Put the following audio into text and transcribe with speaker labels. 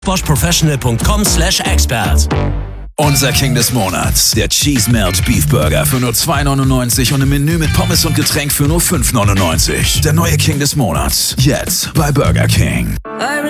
Speaker 1: boschprofessional.com/expert.
Speaker 2: Unser King des Monats, der Cheese Melt Beef Burger für nur $2,99 und im Menü mit Pommes und Getränk für nur $5,99. Der neue King des Monats, jetzt bei Burger King.